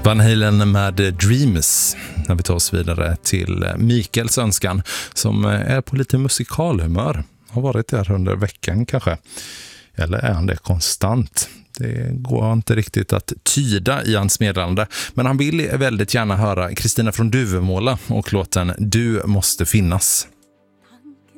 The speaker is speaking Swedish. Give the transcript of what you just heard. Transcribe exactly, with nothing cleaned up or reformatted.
Van Halen med Dreams när vi tar oss vidare till Mikaels önskan som är på lite musikalhumör. Har varit där under veckan kanske. Eller är han det konstant? Det går inte riktigt att tyda i hans meddelande. Men han vill väldigt gärna höra Kristina från Duvemåla och låten Du måste finnas.